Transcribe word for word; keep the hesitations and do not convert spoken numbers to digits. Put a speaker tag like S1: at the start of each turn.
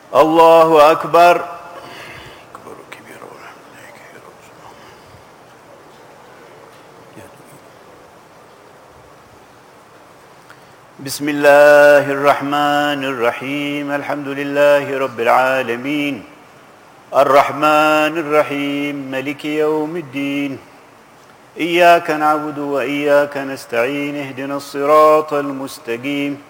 S1: الله أكبر. بسم الله الرحمن الرحيم. الحمد لله رب العالمين الرحمن الرحيم ملك يوم الدين. إياك نعبد وإياك نستعين. اهدنا الصراط المستقيم